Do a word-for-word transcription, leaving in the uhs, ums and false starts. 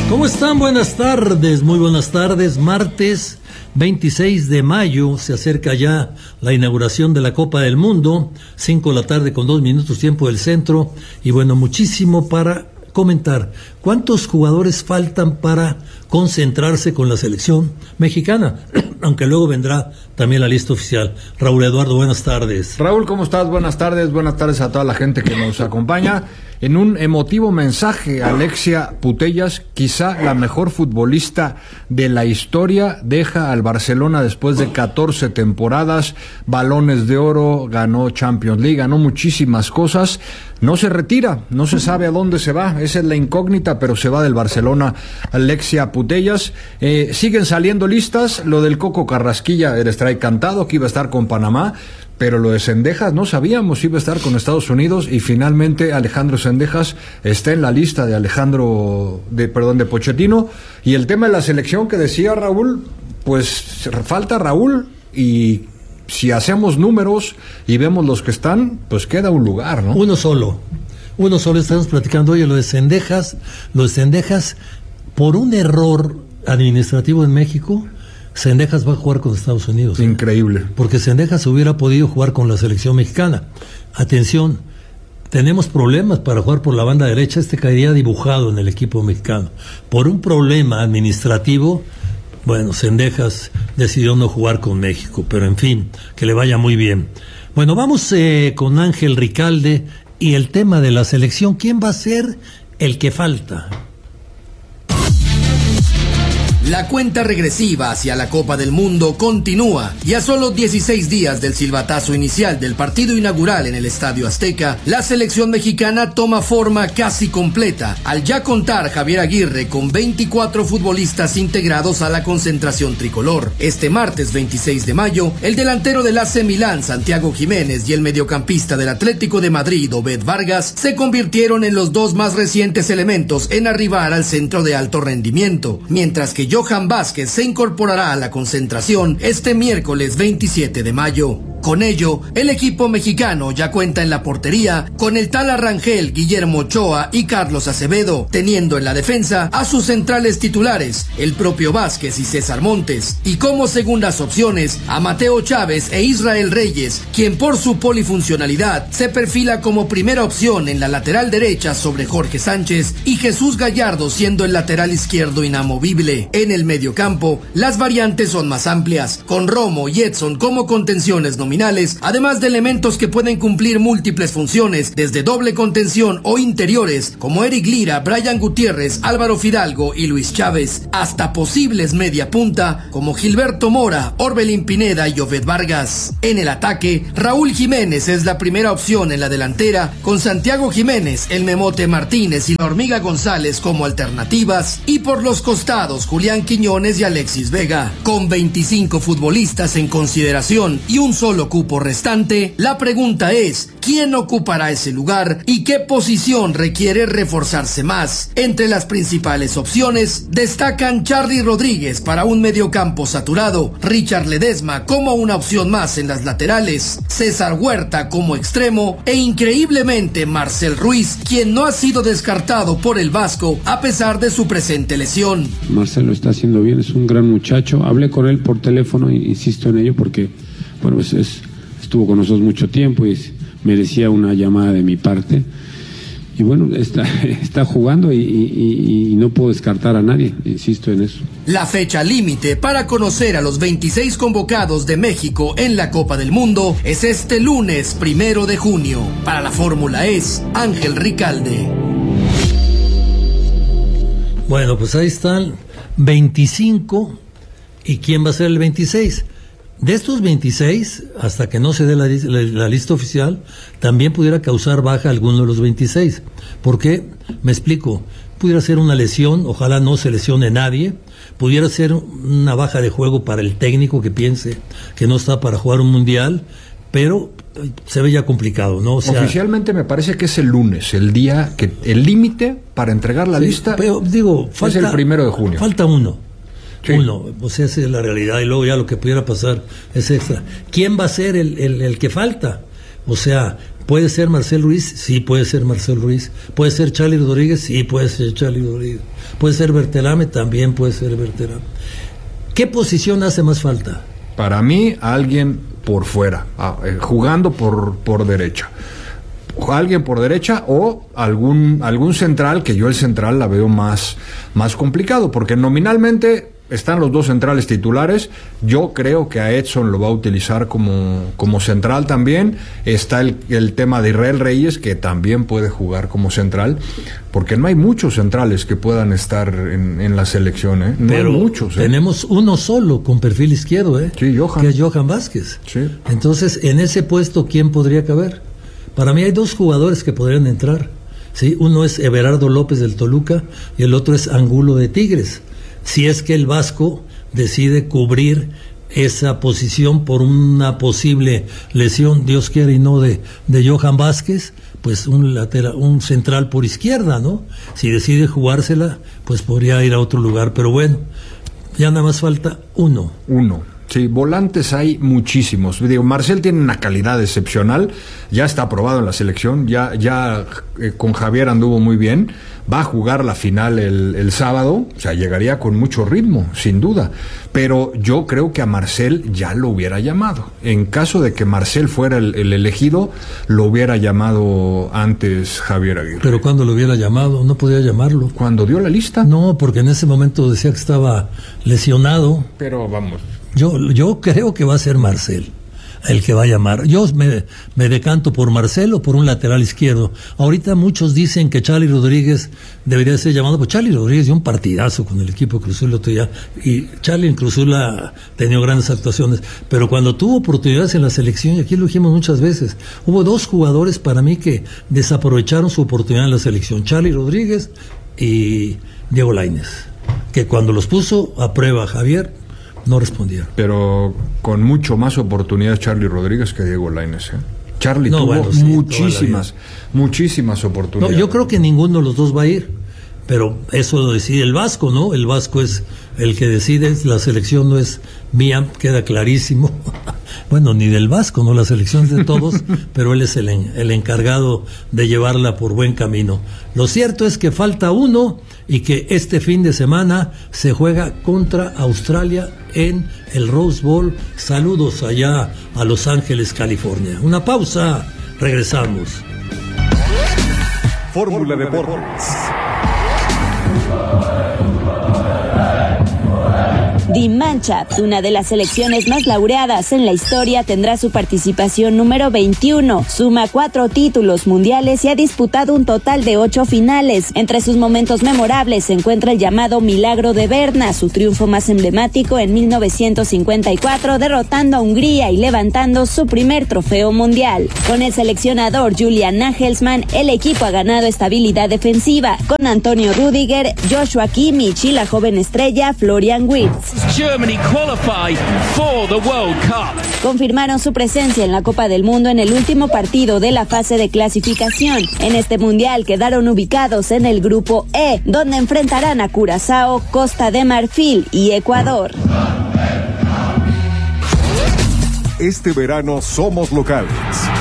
¿Cómo están? Buenas tardes, muy buenas tardes. Martes veintiséis de mayo, se acerca ya la inauguración de la Copa del Mundo, cinco de la tarde con dos minutos tiempo del centro, y bueno, muchísimo para comentar. ¿Cuántos jugadores faltan para concentrarse con la selección mexicana? Aunque luego vendrá también la lista oficial. Raúl Eduardo, buenas tardes. Raúl, ¿cómo estás? Buenas tardes, buenas tardes a toda la gente que nos acompaña. En un emotivo mensaje, Alexia Putellas, quizá la mejor futbolista de la historia, deja al Barcelona después de catorce temporadas, balones de oro, ganó Champions League, ganó muchísimas cosas, no se retira, no se sabe a dónde se va, esa es la incógnita, pero se va del Barcelona Alexia Putellas. Eh, siguen saliendo listas, lo del Coco Carrasquilla, el strike cantado, que iba a estar con Panamá, pero lo de Cendejas no sabíamos, iba a estar con Estados Unidos, y finalmente Alejandro Cendejas está en la lista de Alejandro, de perdón, de Pochettino. Y el tema de la selección que decía Raúl, pues falta Raúl, y si hacemos números y vemos los que están, pues queda un lugar, ¿no? Uno solo, uno solo. Estamos platicando, oye, lo de Cendejas, lo de Cendejas, por un error administrativo en México, Cendejas va a jugar con Estados Unidos. Increíble. Porque Cendejas hubiera podido jugar con la selección mexicana. Atención, tenemos problemas para jugar por la banda derecha. Este caería dibujado en el equipo mexicano. Por un problema administrativo, bueno, Cendejas decidió no jugar con México. Pero en fin, que le vaya muy bien. Bueno, vamos eh, con Ángel Ricalde y el tema de la selección. ¿Quién va a ser el que falta? La cuenta regresiva hacia la Copa del Mundo continúa y a solo dieciséis días del silbatazo inicial del partido inaugural en el Estadio Azteca, la selección mexicana toma forma casi completa al ya contar Javier Aguirre con veinticuatro futbolistas integrados a la concentración tricolor. Este martes veintiséis de mayo, el delantero del A C Milán, Santiago Jiménez, y el mediocampista del Atlético de Madrid, Obed Vargas, se convirtieron en los dos más recientes elementos en arribar al centro de alto rendimiento, mientras que Johan Vázquez se incorporará a la concentración este miércoles veintisiete de mayo. Con ello, el equipo mexicano ya cuenta en la portería con el Tala Rangel, Guillermo Ochoa y Carlos Acevedo, teniendo en la defensa a sus centrales titulares, el propio Vázquez y César Montes, y como segundas opciones a Mateo Chávez e Israel Reyes, quien por su polifuncionalidad se perfila como primera opción en la lateral derecha sobre Jorge Sánchez, y Jesús Gallardo siendo el lateral izquierdo inamovible. En el mediocampo, las variantes son más amplias, con Romo y Edson como contenciones nominales, además de elementos que pueden cumplir múltiples funciones, desde doble contención o interiores, como Eric Lira, Brian Gutiérrez, Álvaro Fidalgo y Luis Chávez, hasta posibles media punta, como Gilberto Mora, Orbelín Pineda y Obed Vargas. En el ataque, Raúl Jiménez es la primera opción en la delantera, con Santiago Jiménez, el Memote Martínez y la Hormiga González como alternativas, y por los costados, Julián Quiñones y Alexis Vega. Con veinticinco futbolistas en consideración y un solo cupo restante, la pregunta es, ¿quién ocupará ese lugar y qué posición requiere reforzarse más? Entre las principales opciones destacan Charly Rodríguez para un mediocampo saturado, Richard Ledesma como una opción más en las laterales, César Huerta como extremo e increíblemente Marcel Ruiz, quien no ha sido descartado por el Vasco a pesar de su presente lesión. Marcel lo está haciendo bien, es un gran muchacho. Hablé con él por teléfono, insisto en ello porque bueno, pues es, estuvo con nosotros mucho tiempo y merecía una llamada de mi parte. Y bueno, está, está jugando y, y, y no puedo descartar a nadie, insisto en eso. La fecha límite para conocer a los veintiséis convocados de México en la Copa del Mundo es este lunes primero de junio. Para la Fórmula es Ángel Ricalde. Bueno, pues ahí están veinticinco. ¿Y quién va a ser el veintiséis? De estos veintiséis, hasta que no se dé la, la, la lista oficial, también pudiera causar baja alguno de los veintiséis. ¿Por qué? Me explico. Pudiera ser una lesión, ojalá no se lesione nadie. Pudiera ser una baja de juego para el técnico que piense que no está para jugar un mundial, pero se ve ya complicado, ¿no? O sea, oficialmente me parece que es el lunes, el día que el límite para entregar la sí, lista. Pero digo, falta, es el primero de junio. Falta uno. Sí. Uno, o sea, esa es la realidad, y luego ya lo que pudiera pasar es extra. ¿Quién va a ser el, el, el que falta? O sea, ¿Puede ser Marcel Ruiz? Sí, puede ser Marcel Ruiz. ¿Puede ser Charly Rodríguez? Sí, puede ser Charly Rodríguez. ¿Puede ser Berterame? También puede ser Berterame. ¿Qué posición hace más falta? Para mí, alguien por fuera, ah, eh, jugando por, por derecha. Alguien por derecha o algún algún central, que yo el central la veo más, más complicado, porque nominalmente están los dos centrales titulares. Yo creo que a Edson lo va a utilizar como, como central también. Está el, el tema de Israel Reyes, que también puede jugar como central, porque no hay muchos centrales que puedan estar en, en la selección, ¿eh? No Pero hay muchos, ¿eh? Tenemos uno solo con perfil izquierdo, ¿eh? Sí, Johan. Que es Johan Vázquez. Sí. Entonces, en ese puesto, ¿quién podría caber? Para mí hay dos jugadores que podrían entrar, ¿sí? Uno es Everardo López del Toluca y el otro es Angulo de Tigres. Si es que el Vasco decide cubrir esa posición por una posible lesión, Dios quiera y no, de, de Johan Vázquez, pues un lateral, un central por izquierda, ¿no? Si decide jugársela, pues podría ir a otro lugar, pero bueno, ya nada más falta uno. Uno. Sí, volantes hay muchísimos. Digo, Marcel tiene una calidad excepcional, ya está aprobado en la selección, ya, ya eh, con Javier anduvo muy bien, va a jugar la final el, el sábado, o sea, llegaría con mucho ritmo, sin duda. Pero yo creo que a Marcel ya lo hubiera llamado. En caso de que Marcel fuera el, el elegido, lo hubiera llamado antes Javier Aguirre. Pero cuando lo hubiera llamado, no podía llamarlo. ¿Cuando dio la lista? No, porque en ese momento decía que estaba lesionado. Pero vamos... Yo, yo creo que va a ser Marcel el que va a llamar. Yo me, me decanto por Marcel o por un lateral izquierdo. Ahorita muchos dicen que Charly Rodríguez debería ser llamado, pues Charly Rodríguez dio un partidazo con el equipo Cruz Azul el otro día, y Charly en Cruz Azul ha tenido grandes actuaciones, pero cuando tuvo oportunidades en la selección, y aquí lo dijimos muchas veces, hubo dos jugadores para mí que desaprovecharon su oportunidad en la selección, Charly Rodríguez y Diego Lainez, que cuando los puso a prueba Javier, no respondieron. Pero con mucho más oportunidades Charly Rodríguez que Diego Lainez, ¿eh? Charly no, tuvo bueno, sí, muchísimas, muchísimas oportunidades. No, yo creo que ninguno de los dos va a ir, pero eso lo decide el Vasco, ¿no? El Vasco es el que decide, la selección no es mía, queda clarísimo. Bueno, ni del Vasco, ¿no? La selección es de todos, pero él es el, en, el encargado de llevarla por buen camino. Lo cierto es que falta uno y que este fin de semana se juega contra Australia en el Rose Bowl. Saludos allá a Los Ángeles, California. Una pausa, regresamos. Fórmula Deportes. Die Mannschaft, una de las selecciones más laureadas en la historia, tendrá su participación número veintiuno. Suma cuatro títulos mundiales y ha disputado un total de ocho finales. Entre sus momentos memorables se encuentra el llamado Milagro de Berna, su triunfo más emblemático en mil novecientos cincuenta y cuatro, derrotando a Hungría y levantando su primer trofeo mundial. Con el seleccionador Julian Nagelsmann, el equipo ha ganado estabilidad defensiva, con Antonio Rüdiger, Joshua Kimmich y la joven estrella Florian Wirtz. Germany qualify for the World Cup. Confirmaron su presencia en la Copa del Mundo en el último partido de la fase de clasificación. En este mundial quedaron ubicados en el grupo E, donde enfrentarán a Curazao, Costa de Marfil y Ecuador. Este verano somos locales.